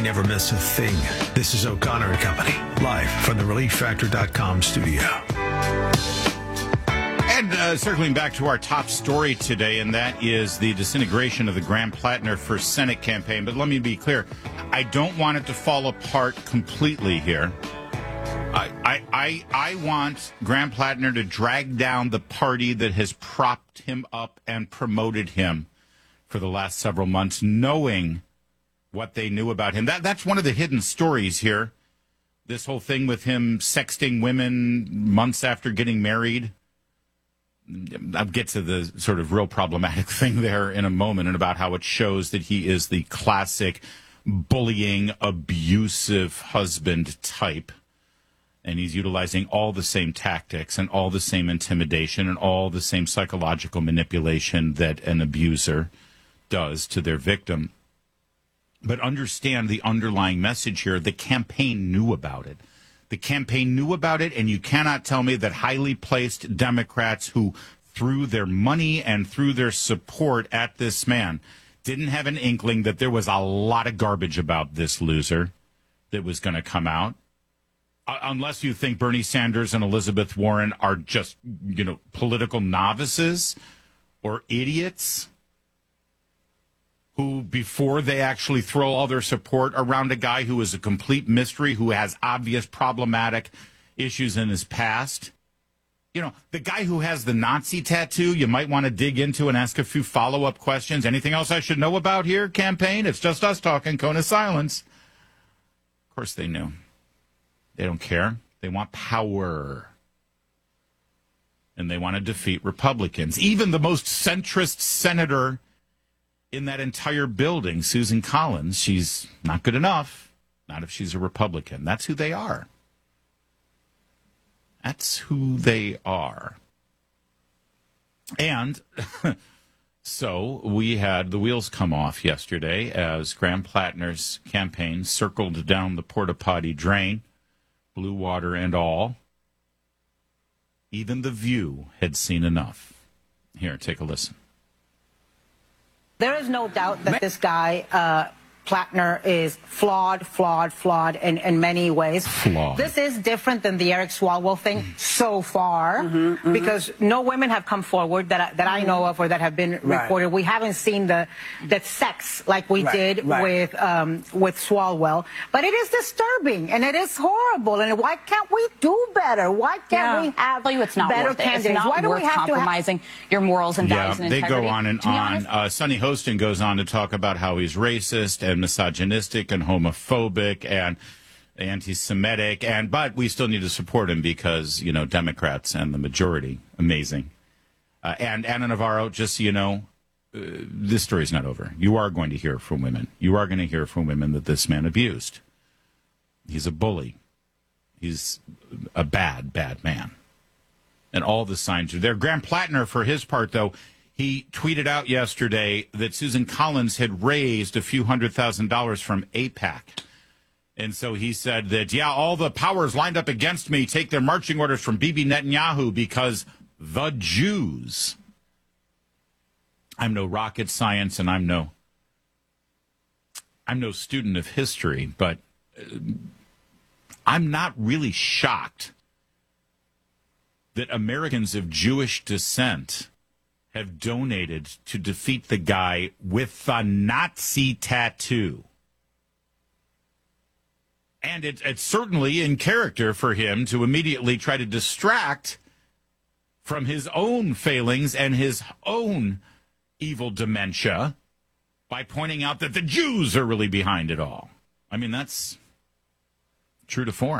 never miss a thing. This is O'Connor and Company, live from the ReliefFactor.com studio. And circling back to our top story today, and that is the disintegration of the Graham Plattner for Senate campaign. But let me be clear, I don't want it to fall apart completely here. I want Graham Plattner to drag down the party that has propped him up and promoted him for the last several months, knowing what they knew about him. That's one of the hidden stories here. This whole thing with him sexting women months after getting married. I'll get to the sort of real problematic thing there in a moment, and about how it shows that he is the classic bullying, abusive husband type. And he's utilizing all the same tactics and all the same intimidation and all the same psychological manipulation that an abuser does to their victim. But understand the underlying message here. The campaign knew about it. The campaign knew about it, and you cannot tell me that highly placed Democrats who threw their money and threw their support at this man didn't have an inkling that there was a lot of garbage about this loser that was going to come out. Unless you think Bernie Sanders and Elizabeth Warren are just, political novices or idiots who, before they actually throw all their support around a guy who is a complete mystery, who has obvious problematic issues in his past. The guy who has the Nazi tattoo, you might want to dig into and ask a few follow-up questions. Anything else I should know about here, campaign? It's just us talking, cone of silence. Of course they knew. They don't care. They want power. And they want to defeat Republicans. Even the most centrist senator in that entire building, Susan Collins, she's not good enough. Not if she's a Republican. That's who they are. That's who they are. And so we had the wheels come off yesterday as Graham Plattner's campaign circled down the porta potty drain, blue water and all. Even The View had seen enough. Here, take a listen. There is no doubt that this guy, Plattner, is flawed in many ways. Flawed. This is different than the Eric Swalwell thing so far, because no women have come forward that I know of or that have been reported. We haven't seen the sex like we did with Swalwell, but it is disturbing and it is horrible. And why can't we do better? Why can't we have it's not better worth candidates? It's not Why do worth we have compromising your morals and values and integrity? They go on and on. Sonny Hostin goes on to talk about how he's racist and misogynistic and homophobic and anti-Semitic, but we still need to support him because, Democrats and the majority. Amazing. And Ana Navarro, just so you know, this story's not over. You are going to hear from women. You are going to hear from women that this man abused. He's a bully. He's a bad, bad man. And all the signs are there. Graham Plattner, for his part, though, he tweeted out yesterday that Susan Collins had raised a few $100,000 from AIPAC. And so he said that, all the powers lined up against me take their marching orders from Bibi Netanyahu because the Jews. I'm no rocket science and I'm no student of history, but I'm not really shocked that Americans of Jewish descent have donated to defeat the guy with the Nazi tattoo. And it's certainly in character for him to immediately try to distract from his own failings and his own evil dementia by pointing out that the Jews are really behind it all. I mean, that's true to form.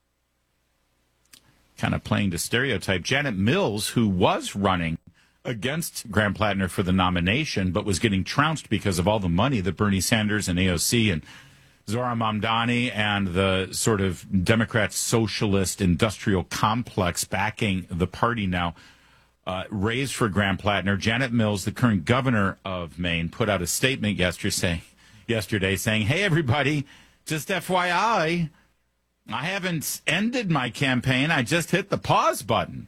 Kind of playing to stereotype. Janet Mills, who was running against Graham Plattner for the nomination, but was getting trounced because of all the money that Bernie Sanders and AOC and Zohran Mamdani and the sort of Democrat socialist industrial complex backing the party now raised for Graham Plattner. Janet Mills, the current governor of Maine, put out a statement yesterday saying, hey, everybody, just FYI, I haven't ended my campaign. I just hit the pause button.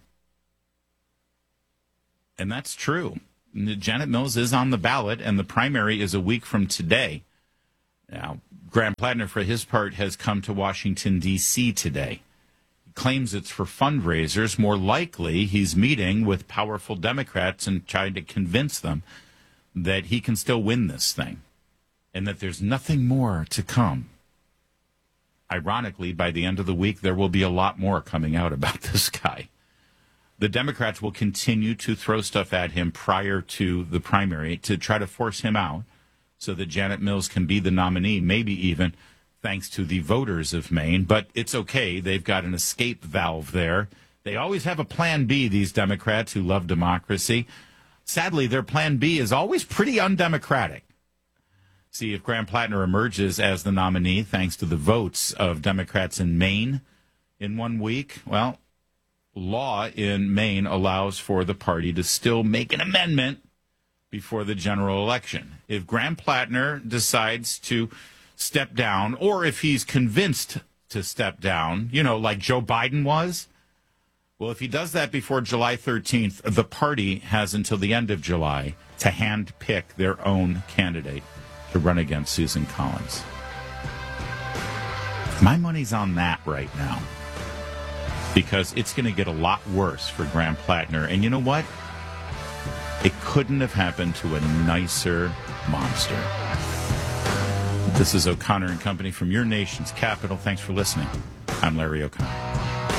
And that's true. Janet Mills is on the ballot, and the primary is a week from today. Now, Graham Plattner, for his part, has come to Washington, D.C. today. He claims it's for fundraisers. More likely, he's meeting with powerful Democrats and trying to convince them that he can still win this thing and that there's nothing more to come. Ironically, by the end of the week, there will be a lot more coming out about this guy. The Democrats will continue to throw stuff at him prior to the primary to try to force him out so that Janet Mills can be the nominee, maybe even thanks to the voters of Maine. But it's okay. They've got an escape valve there. They always have a plan B, these Democrats who love democracy. Sadly, their plan B is always pretty undemocratic. See, if Graham Plattner emerges as the nominee thanks to the votes of Democrats in Maine in 1 week, well, law in Maine allows for the party to still make an amendment before the general election. If Graham Plattner decides to step down, or if he's convinced to step down, like Joe Biden was, well, if he does that before July 13th, the party has until the end of July to handpick their own candidate to run against Susan Collins. My money's on that right now because it's going to get a lot worse for Graham Plattner. And you know what? It couldn't have happened to a nicer monster. This is O'Connor and Company from your nation's capital. Thanks for listening. I'm Larry O'Connor.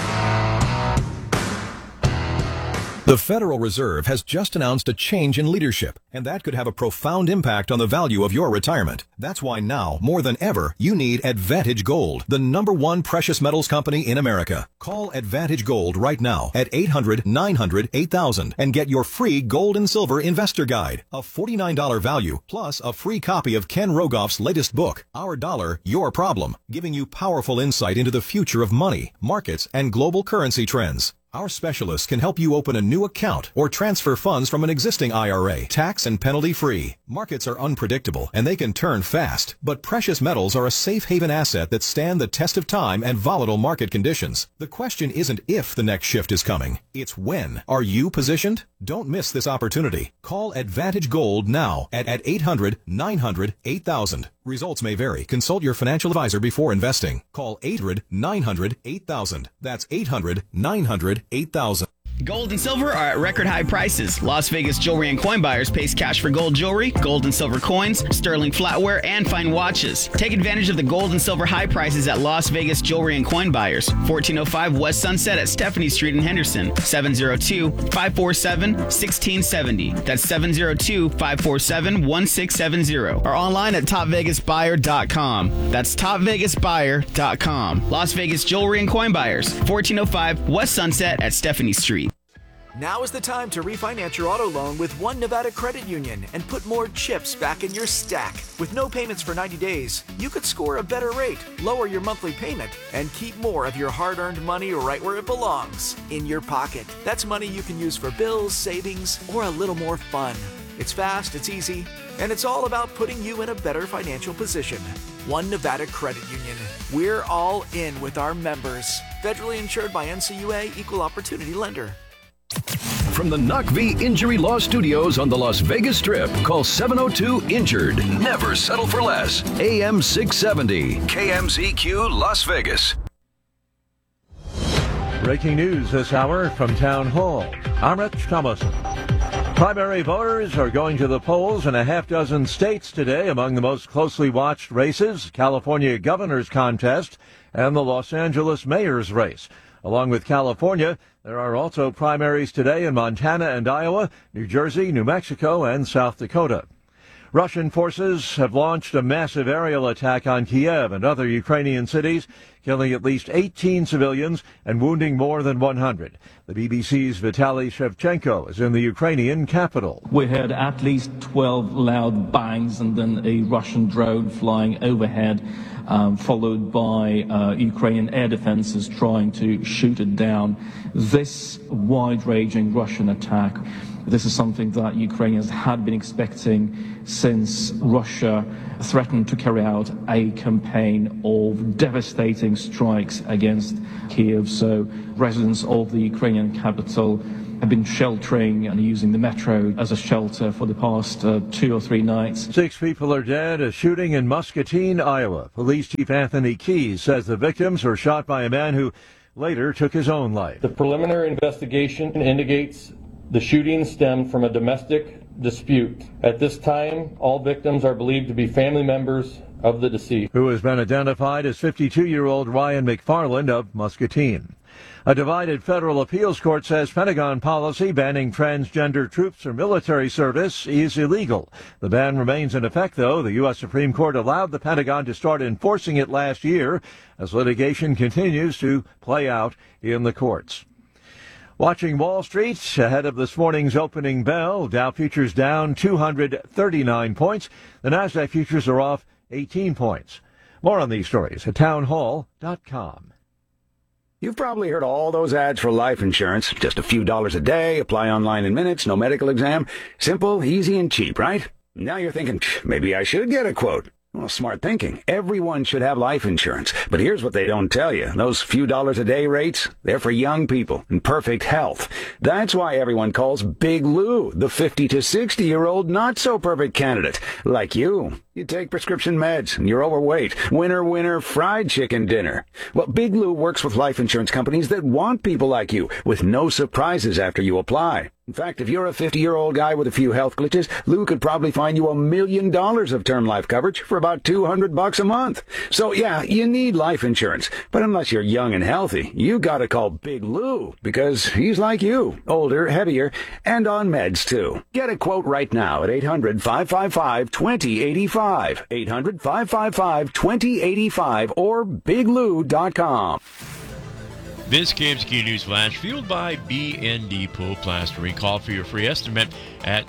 The Federal Reserve has just announced a change in leadership, and that could have a profound impact on the value of your retirement. That's why now, more than ever, you need Advantage Gold, the #1 precious metals company in America. Call Advantage Gold right now at 800-900-8000 and get your free gold and silver investor guide, a $49 value, plus a free copy of Ken Rogoff's latest book, Our Dollar, Your Problem, giving you powerful insight into the future of money, markets, and global currency trends. Our specialists can help you open a new account or transfer funds from an existing IRA, tax and penalty free. Markets are unpredictable and they can turn fast, but precious metals are a safe haven asset that stand the test of time and volatile market conditions. The question isn't if the next shift is coming, it's when. Are you positioned? Don't miss this opportunity. Call Advantage Gold now at 800-900-8000. Results may vary. Consult your financial advisor before investing. Call 800-900-8000. That's 800-900-8000. Gold and silver are at record high prices. Las Vegas Jewelry and Coin Buyers pays cash for gold jewelry, gold and silver coins, sterling flatware, and fine watches. Take advantage of the gold and silver high prices at Las Vegas Jewelry and Coin Buyers. 1405 West Sunset at Stephanie Street in Henderson. 702-547-1670. That's 702-547-1670. Or online at topvegasbuyer.com. That's topvegasbuyer.com. Las Vegas Jewelry and Coin Buyers. 1405 West Sunset at Stephanie Street. Now is the time to refinance your auto loan with One Nevada Credit Union and put more chips back in your stack. With no payments for 90 days, you could score a better rate, lower your monthly payment, and keep more of your hard-earned money right where it belongs, in your pocket. That's money you can use for bills, savings, or a little more fun. It's fast, it's easy, and it's all about putting you in a better financial position. One Nevada Credit Union. We're all in with our members. Federally insured by NCUA, Equal Opportunity Lender. From the Knock V Injury Law Studios on the Las Vegas Strip, call 702-INJURED. Never settle for less. AM 670, KMZQ Las Vegas. Breaking news this hour from Town Hall. I'm Rich Thomason. Primary voters are going to the polls in a half dozen states today. Among the most closely watched races, California governor's contest and the Los Angeles mayor's race. Along with California, there are also primaries today in Montana and Iowa, New Jersey, New Mexico, and South Dakota. Russian forces have launched a massive aerial attack on Kiev and other Ukrainian cities, killing at least 18 civilians and wounding more than 100. The BBC's Vitaly Shevchenko is in the Ukrainian capital. We heard at least 12 loud bangs and then a Russian drone flying overhead, followed by Ukrainian air defenses trying to shoot it down. This wide-ranging Russian attack, this is something that Ukrainians had been expecting since Russia threatened to carry out a campaign of devastating strikes against Kiev. So residents of the Ukrainian capital have been sheltering and using the metro as a shelter for the past 2 or 3 nights. 6 people are dead. A shooting in Muscatine, Iowa. Police Chief Anthony Keyes says the victims were shot by a man who later took his own life. The preliminary investigation indicates the shooting stemmed from a domestic dispute. At this time, all victims are believed to be family members of the deceased, who has been identified as 52-year-old Ryan McFarland of Muscatine. A divided federal appeals court says Pentagon policy banning transgender troops or military service is illegal. The ban remains in effect, though. The U.S. Supreme Court allowed the Pentagon to start enforcing it last year as litigation continues to play out in the courts. Watching Wall Street ahead of this morning's opening bell, Dow futures down 239 points. The Nasdaq futures are off 18 points. More on these stories at townhall.com. You've probably heard all those ads for life insurance. Just a few dollars a day, apply online in minutes, no medical exam. Simple, easy, and cheap, right? Now you're thinking, maybe I should get a quote. Well, smart thinking. Everyone should have life insurance. But here's what they don't tell you. Those few dollars a day rates, they're for young people in perfect health. That's why everyone calls Big Lou the 50 to 60-year-old not-so-perfect candidate. Like you. You take prescription meds, and you're overweight. Winner, fried chicken dinner. Well, Big Lou works with life insurance companies that want people like you, with no surprises after you apply. In fact, if you're a 50-year-old guy with a few health glitches, Lou could probably find you $1 million of term life coverage for about $200 a month. So, yeah, you need life insurance. But unless you're young and healthy, you gotta call Big Lou, because he's like you, older, heavier, and on meds, too. Get a quote right now at 800-555-2085. 800-555-2085 or biglou.com. This KMZQ News Flash, fueled by BND Pool Plastering. Call for your free estimate at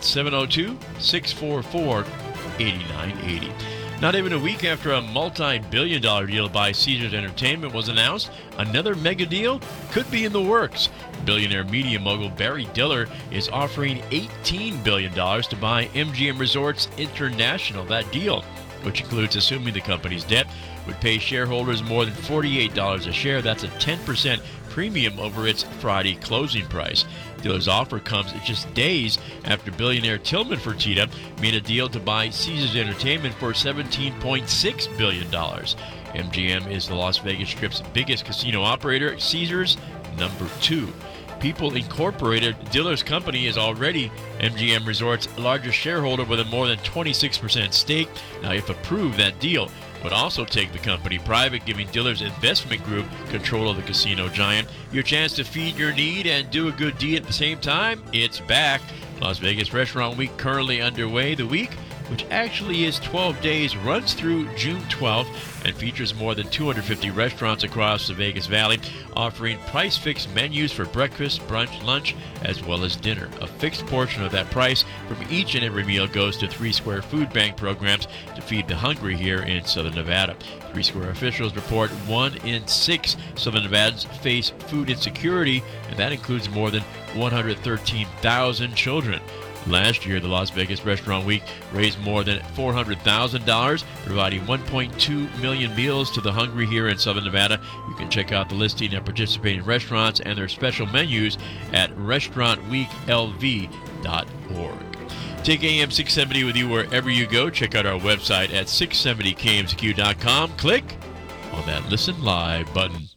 702-644-8980. Not even a week after a multi-billion-dollar deal by Caesars Entertainment was announced, another mega deal could be in the works. Billionaire media mogul Barry Diller is offering $18 billion to buy MGM Resorts International. That deal, which includes assuming the company's debt, would pay shareholders more than $48 a share. That's a 10% premium over its Friday closing price. Diller's offer comes just days after billionaire Tillman Fertitta made a deal to buy Caesars Entertainment for $17.6 billion. MGM is the Las Vegas Strip's biggest casino operator, Caesars number 2. People Incorporated, Diller's company, is already MGM Resorts' largest shareholder with a more than 26% stake. Now, if approved, that deal would also take the company private, giving Diller's investment group control of the casino giant. Your chance to feed your need and do a good deed at the same time, it's back. Las Vegas Restaurant Week currently underway. The week, which actually is 12 days, runs through June 12th and features more than 250 restaurants across the Vegas Valley, offering price-fixed menus for breakfast, brunch, lunch, as well as dinner. A fixed portion of that price from each and every meal goes to 3 Square Food Bank programs to feed the hungry here in Southern Nevada. 3 Square officials report 1 in 6 Southern Nevadans face food insecurity, and that includes more than 113,000 children. Last year, the Las Vegas Restaurant Week raised more than $400,000, providing 1.2 million meals to the hungry here in Southern Nevada. You can check out the listing of participating restaurants and their special menus at restaurantweeklv.org. Take AM 670 with you wherever you go. Check out our website at 670kmzq.com. Click on that Listen Live button.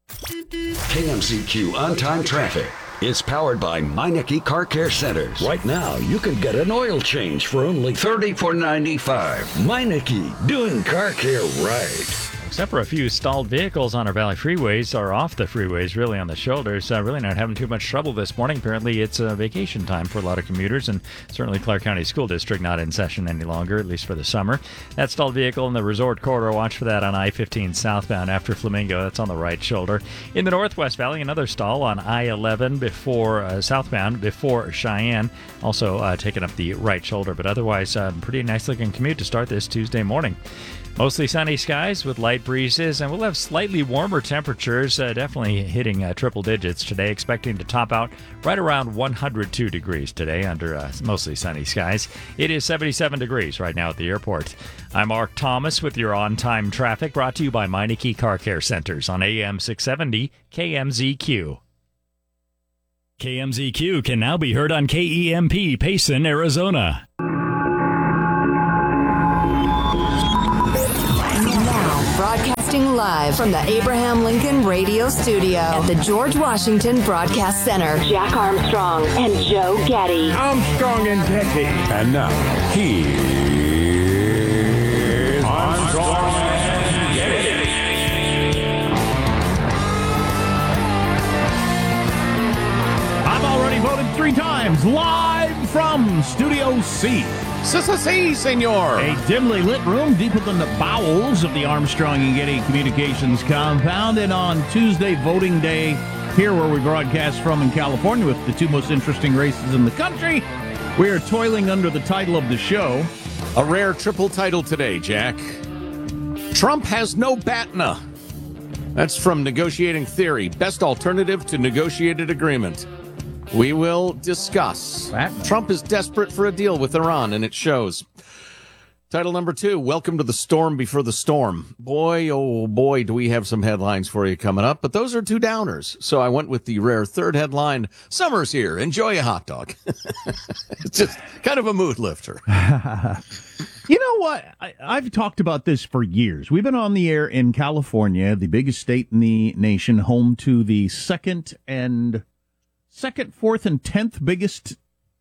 KMZQ On-Time Traffic is powered by Meineke Car Care Centers. Right now, you can get an oil change for only $34.95. Meineke, doing car care right. Except for a few stalled vehicles on our Valley freeways, or off the freeways, really on the shoulders. Really not having too much trouble this morning. Apparently, it's vacation time for a lot of commuters, and certainly Clark County School District not in session any longer, at least for the summer. That stalled vehicle in the resort corridor, watch for that on I-15 southbound after Flamingo. That's on the right shoulder. In the Northwest Valley, another stall on I-11 before southbound before Cheyenne, also taking up the right shoulder. But otherwise, pretty nice-looking commute to start this Tuesday morning. Mostly sunny skies with light breezes, and we'll have slightly warmer temperatures, definitely hitting triple digits today, expecting to top out right around 102 degrees today under mostly sunny skies. It is 77 degrees right now at the airport. I'm Mark Thomas with your on-time traffic, brought to you by Meineke Car Care Centers on AM 670 KMZQ. KMZQ can now be heard on KEMP, Payson, Arizona. Now, broadcasting live from the Abraham Lincoln Radio Studio at the George Washington Broadcast Center. Jack Armstrong and Joe Getty. Armstrong and Getty. And now, here's Armstrong and Getty. I've already voted 3 times, live from Studio C. Si, senor. A dimly lit room deep within the bowels of the Armstrong and Getty Communications compound. And on Tuesday, voting day, here where we broadcast from in California with the 2 most interesting races in the country, we are toiling under the title of the show. A rare triple title today, Jack. Trump has no BATNA. That's from Negotiating Theory. Best alternative to negotiated agreement. We will discuss. Trump is desperate for a deal with Iran, and it shows. Title number 2, Welcome to the Storm Before the Storm. Boy, oh boy, do we have some headlines for you coming up, but those are 2 downers. So I went with the rare third headline. Summer's here. Enjoy a hot dog. It's just kind of a mood lifter. You know what? I've talked about this for years. We've been on the air in California, the biggest state in the nation, home to the second, 4th, and 10th biggest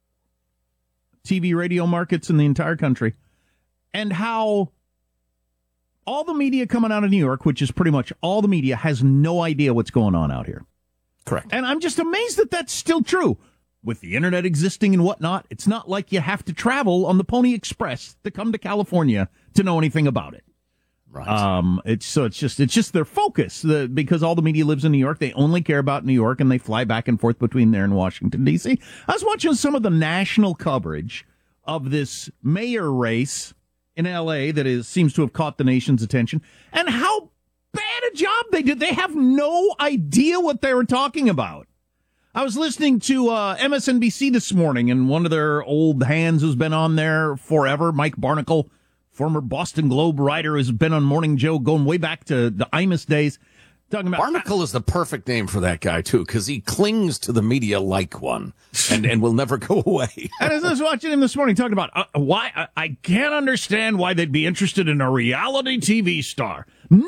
TV radio markets in the entire country, and how all the media coming out of New York, which is pretty much all the media, has no idea what's going on out here. Correct. And I'm just amazed that that's still true. With the internet existing and whatnot, it's not like you have to travel on the Pony Express to come to California to know anything about it. Right. It's just their focus, because all the media lives in New York. They only care about New York, and they fly back and forth between there and Washington, D.C. I was watching some of the national coverage of this mayor race in L.A. that seems to have caught the nation's attention, and how bad a job they did. They have no idea what they were talking about. I was listening to MSNBC this morning, and one of their old hands who's been on there forever, Mike Barnicle, former Boston Globe writer who's been on Morning Joe going way back to the Imus days, talking about... Barnicle is the perfect name for that guy, too, because he clings to the media like one and will never go away. And as I was watching him this morning talking about why I can't understand why they'd be interested in a reality TV star. No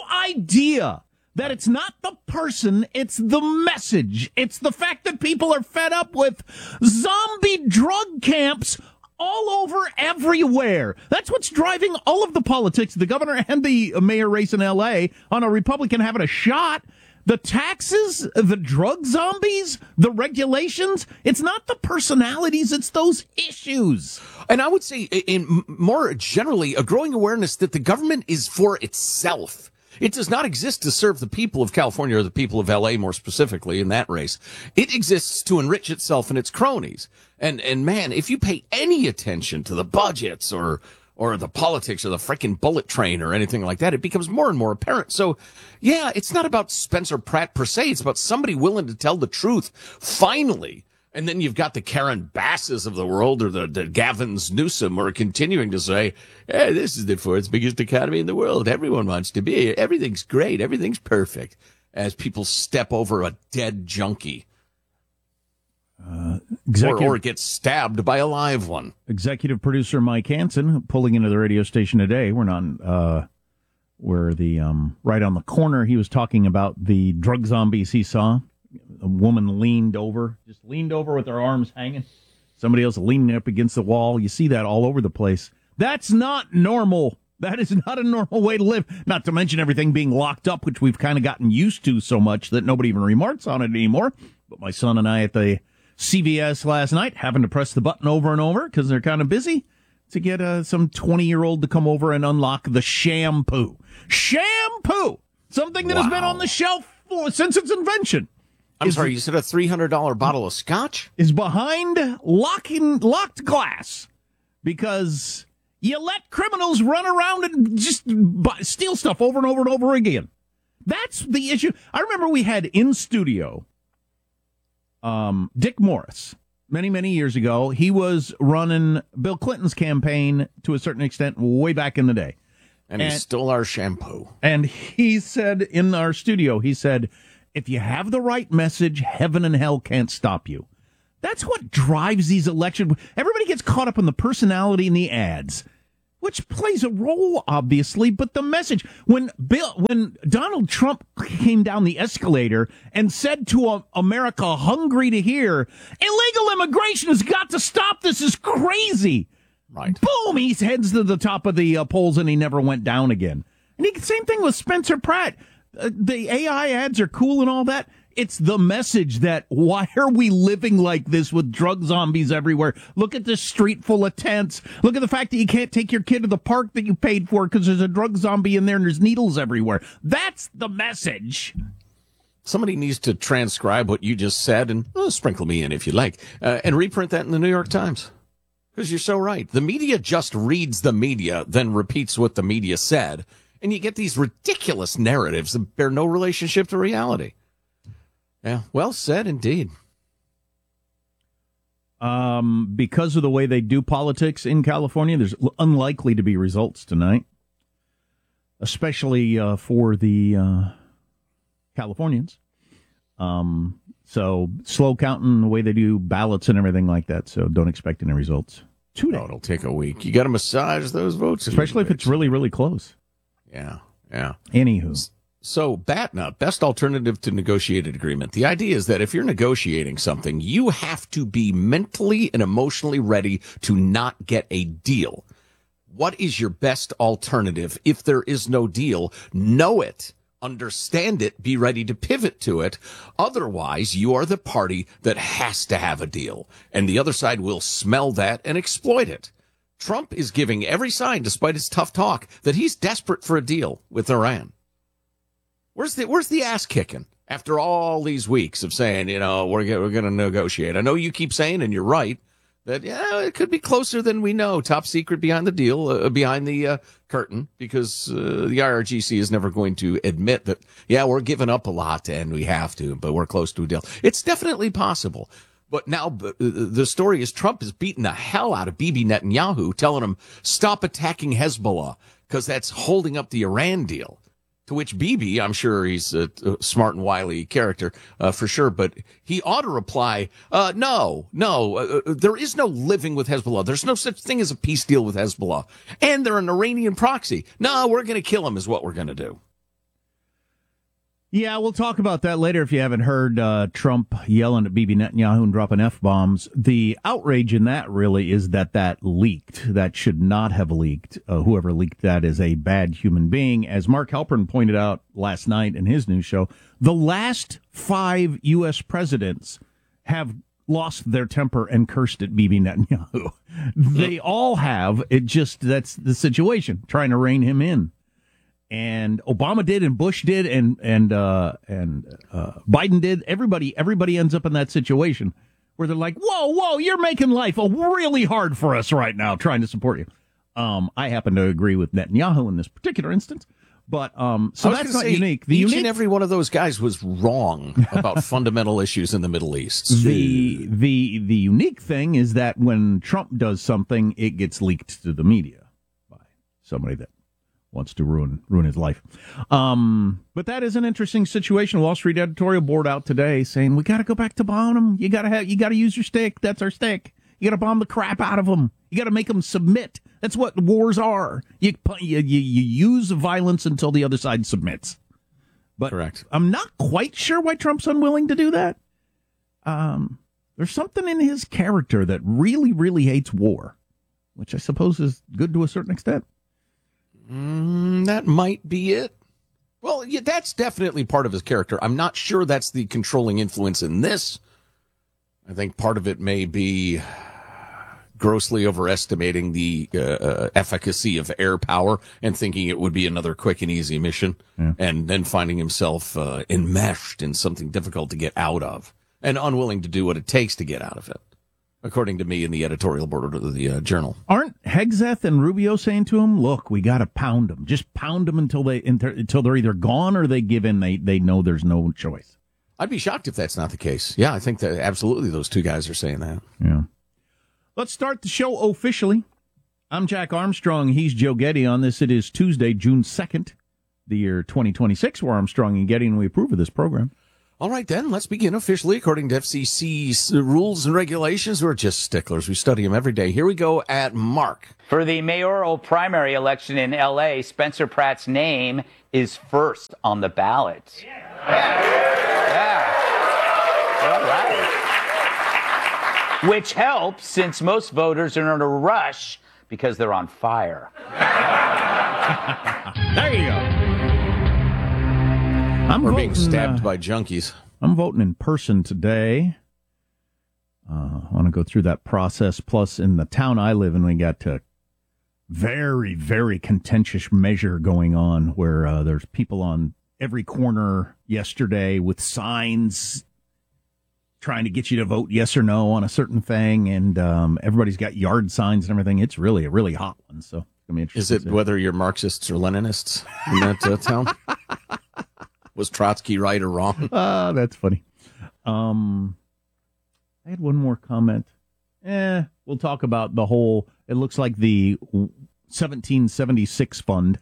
idea that it's not the person, it's the message. It's the fact that people are fed up with zombie drug camps all over everywhere. That's what's driving all of the politics, the governor and the mayor race in L.A. on a Republican having a shot. The taxes, the drug zombies, the regulations, it's not the personalities, it's those issues. And I would say, in more generally, a growing awareness that the government is for itself. It does not exist to serve the people of California or the people of L.A. more specifically in that race. It exists to enrich itself and its cronies. And man, if you pay any attention to the budgets or the politics or the frickin' bullet train or anything like that, it becomes more and more apparent. So, yeah, it's not about Spencer Pratt per se. It's about somebody willing to tell the truth, finally. And then you've got the Karen Basses of the world, or the Gavins Newsom, who are continuing to say, hey, this is the 4th biggest economy in the world. Everyone wants to be. Everything's great. Everything's perfect. As people step over a dead junkie. Or get stabbed by a live one. Executive producer Mike Hansen pulling into the radio station today. We're not where the right on the corner. He was talking about the drug zombies he saw. A woman leaned over with her arms hanging. Somebody else leaning up against the wall. You see that all over the place. That's not normal. That is not a normal way to live. Not to mention everything being locked up, which we've kind of gotten used to so much that nobody even remarks on it anymore. But my son and I at the CVS last night having to press the button over and over because they're kind of busy to get some 20-year-old to come over and unlock the shampoo. Shampoo! Something that has been on the shelf since its invention. I'm sorry, you said a $300 bottle of scotch? Is behind locked glass because you let criminals run around and just steal stuff over and over and over again. That's the issue. I remember we had in studio Dick Morris many, many years ago. He was running Bill Clinton's campaign to a certain extent way back in the day. And he stole our shampoo. And he said in our studio, he said, If you have the right message, heaven and hell can't stop you. That's what drives these elections. Everybody gets caught up in the personality and the ads, which plays a role, obviously, but the message. When Donald Trump came down the escalator and said to America, hungry to hear, illegal immigration has got to stop. This is crazy. Right. Boom, he heads to the top of the polls and he never went down again. And same thing with Spencer Pratt. The AI ads are cool and all that. It's the message that why are we living like this with drug zombies everywhere? Look at this street full of tents. Look at the fact that you can't take your kid to the park that you paid for because there's a drug zombie in there and there's needles everywhere. That's the message. Somebody needs to transcribe what you just said and sprinkle me in if you like, and reprint that in the New York Times. Because you're so right. The media just reads the media, then repeats what the media said. And you get these ridiculous narratives that bear no relationship to reality. Yeah, well said indeed. Because of the way they do politics in California, there's unlikely to be results tonight, especially for the Californians. So slow counting the way they do ballots and everything like that. So don't expect any results today. Oh, it'll take a week. You got to massage those votes, especially if it's really, really close. Yeah. Anywho. So BATNA, best alternative to negotiated agreement. The idea is that if you're negotiating something, you have to be mentally and emotionally ready to not get a deal. What is your best alternative if there is no deal? Know it, understand it, be ready to pivot to it. Otherwise, you are the party that has to have a deal, and the other side will smell that and exploit it. Trump is giving every sign, despite his tough talk, that he's desperate for a deal with Iran. Where's the ass kicking after all these weeks of saying, we're going to negotiate? I know you keep saying, and you're right, that it could be closer than we know. Top secret behind the deal, behind the curtain, because the IRGC is never going to admit that. Yeah, we're giving up a lot and we have to, but we're close to a deal. It's definitely possible. But now the story is Trump is beating the hell out of Bibi Netanyahu, telling him stop attacking Hezbollah because that's holding up the Iran deal. To which Bibi, I'm sure he's a smart and wily character for sure, but he ought to reply, no, there is no living with Hezbollah. There's no such thing as a peace deal with Hezbollah. And they're an Iranian proxy. No, we're going to kill them is what we're going to do. Yeah, we'll talk about that later if you haven't heard Trump yelling at Bibi Netanyahu and dropping F-bombs. The outrage in that really is that leaked. That should not have leaked. Whoever leaked that is a bad human being. As Mark Halperin pointed out last night in his news show, the last 5 U.S. presidents have lost their temper and cursed at Bibi Netanyahu. They all have. That's the situation, trying to rein him in. And Obama did, and Bush did, and Biden did. Everybody ends up in that situation where they're like, whoa, you're making life really hard for us right now, trying to support you. I happen to agree with Netanyahu in this particular instance, but so that's not unique. Each and every one of those guys was wrong about fundamental issues in the Middle East. The unique thing is that when Trump does something, it gets leaked to the media by somebody that wants to ruin his life. But that is an interesting situation. Wall Street editorial board out today saying we got to go back to bombing them. You got to use your stick. That's our stick. You got to bomb the crap out of them. You got to make them submit. That's what wars are. You use violence until the other side submits. But correct. I'm not quite sure why Trump's unwilling to do that. There's something in his character that really, really hates war, which I suppose is good to a certain extent. That might be it. Well, yeah, that's definitely part of his character. I'm not sure that's the controlling influence in this. I think part of it may be grossly overestimating the efficacy of air power and thinking it would be another quick and easy mission, and then finding himself enmeshed in something difficult to get out of and unwilling to do what it takes to get out of it, according to me in the editorial board of the Journal. Aren't Hegseth and Rubio saying to him, look, we got to pound them. Just pound them until they're either gone or they give in. They know there's no choice. I'd be shocked if that's not the case. Yeah, I think that absolutely those two guys are saying that. Yeah. Let's start the show officially. I'm Jack Armstrong. He's Joe Getty on this. It is Tuesday, June 2nd, the year 2026. We're Armstrong and Getty, and we approve of this program. All right, then, let's begin officially according to FCC's rules and regulations. We're just sticklers. We study them every day. Here we go at Mark. For the mayoral primary election in L.A., Spencer Pratt's name is first on the ballot. Yeah. All right. Which helps since most voters are in a rush because they're on fire. There you go. We're being stabbed by junkies. I'm voting in person today. I want to go through that process. Plus, in the town I live in, we got a very, very contentious measure going on where there's people on every corner yesterday with signs trying to get you to vote yes or no on a certain thing, and everybody's got yard signs and everything. It's really a really hot one, so it's going to be interesting. Is it whether you're Marxists or Leninists in that town? Was Trotsky right or wrong? That's funny. I had one more comment. We'll talk about the whole, it looks like the 1776 fund,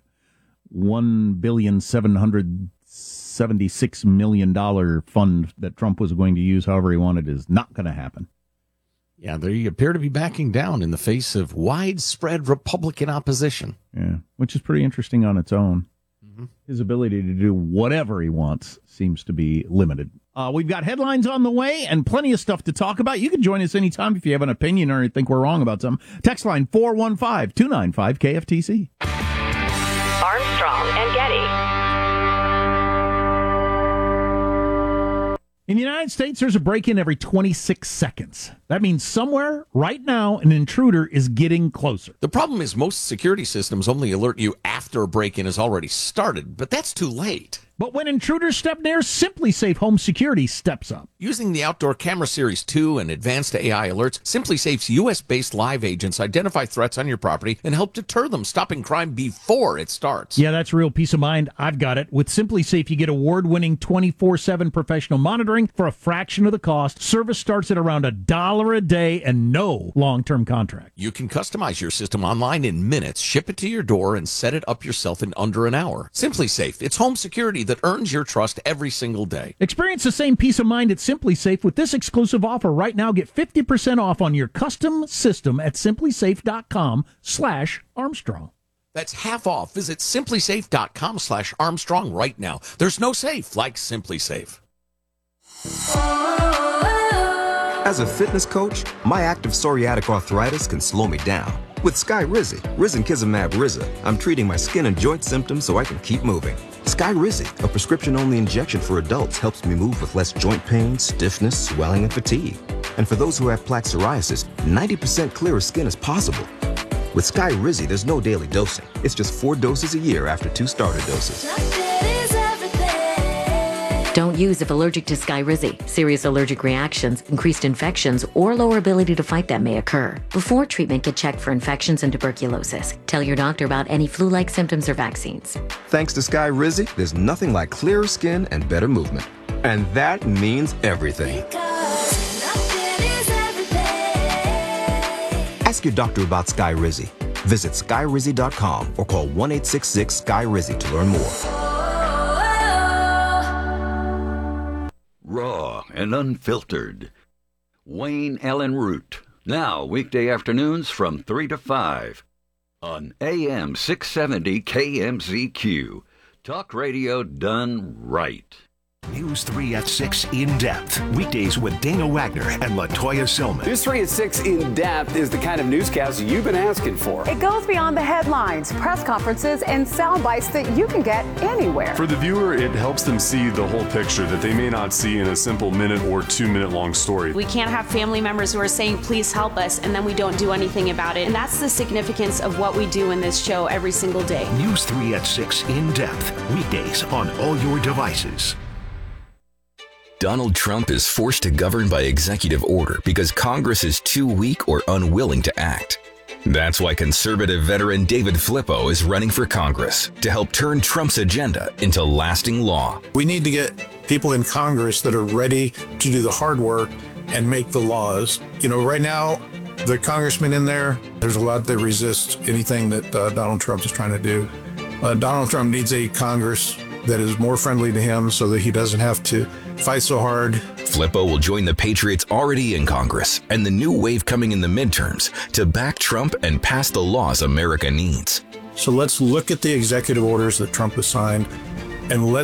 $1,776 million fund that Trump was going to use however he wanted is not going to happen. Yeah, they appear to be backing down in the face of widespread Republican opposition. Yeah, which is pretty interesting on its own. His ability to do whatever he wants seems to be limited. We've got headlines on the way and plenty of stuff to talk about. You can join us anytime if you have an opinion or think we're wrong about something. Text line 415-295-KFTC. Armstrong and Getty. In the United States, there's a break-in every 26 seconds. That means somewhere, right now, an intruder is getting closer. The problem is most security systems only alert you after a break-in has already started, but that's too late. But when intruders step near, SimpliSafe Home Security steps up. Using the Outdoor Camera Series 2 and advanced AI alerts, SimpliSafe's U.S.-based live agents identify threats on your property and help deter them, stopping crime before it starts. Yeah, that's real peace of mind. I've got it. With SimpliSafe, you get award-winning 24/7 professional monitoring for a fraction of the cost. Service starts at around $1 a day and no long-term contract. You can customize your system online in minutes, ship it to your door, and set it up yourself in under an hour. SimpliSafe, it's home security that earns your trust every single day. Experience the same peace of mind at SimpliSafe with this exclusive offer right now. Get 50% off on your custom system at simplisafe.com/Armstrong. That's half off. Visit simplisafe.com/Armstrong right now. There's no safe like SimpliSafe. As a fitness coach, my active psoriatic arthritis can slow me down. With Skyrizi, risankizumab Riza, I'm treating my skin and joint symptoms so I can keep moving. Skyrizi, a prescription-only injection for adults, helps me move with less joint pain, stiffness, swelling, and fatigue. And for those who have plaque psoriasis, 90% clearer skin is possible. With Skyrizi, there's no daily dosing. It's just 4 doses a year after 2 starter doses. Don't use if allergic to Skyrizi. Serious allergic reactions, increased infections, or lower ability to fight them may occur. Before treatment, get checked for infections and tuberculosis. Tell your doctor about any flu-like symptoms or vaccines. Thanks to Skyrizi, there's nothing like clearer skin and better movement. And that means everything. Ask your doctor about Skyrizi. Visit Skyrizi.com or call 1-866-SKY-RIZI to learn more. Raw and unfiltered. Wayne Allen Root. Now, weekday afternoons from 3 to 5 on AM 670 KMZQ. Talk radio done right. News 3 at 6 in depth. Weekdays with Dana Wagner and LaToya Silman. News 3 at 6 in depth is the kind of newscast you've been asking for. It goes beyond the headlines, press conferences, and sound bites that you can get anywhere. For the viewer, it helps them see the whole picture that they may not see in a simple minute or 2 minute long story. We can't have family members who are saying, please help us, and then we don't do anything about it. And that's the significance of what we do in this show every single day. News 3 at 6 in depth. Weekdays on all your devices. Donald Trump is forced to govern by executive order because Congress is too weak or unwilling to act. That's why conservative veteran David Flippo is running for Congress to help turn Trump's agenda into lasting law. We need to get people in Congress that are ready to do the hard work and make the laws. You know, right now, the congressmen in there's a lot that resist anything that Donald Trump is trying to do. Donald Trump needs a Congress that is more friendly to him so that he doesn't have to fight so hard. Flippo will join the Patriots already in Congress and the new wave coming in the midterms to back Trump and pass the laws America needs. So let's look at the executive orders that Trump has signed and let's